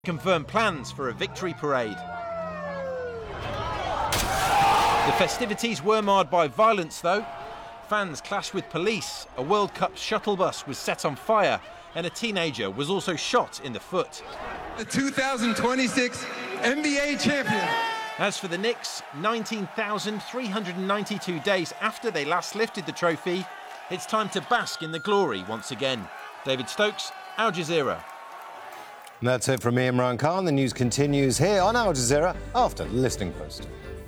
Confirmed plans for a victory parade. The festivities were marred by violence though. Fans clashed with police, a World Cup shuttle bus was set on fire, and a teenager was also shot in the foot. The 2026 NBA champion. As for the Knicks, 19,392 days after they last lifted the trophy, it's time to bask in the glory once again. David Stokes, Al Jazeera. And that's it from me, Imran Khan. The news continues here on Al Jazeera after the Listening Post.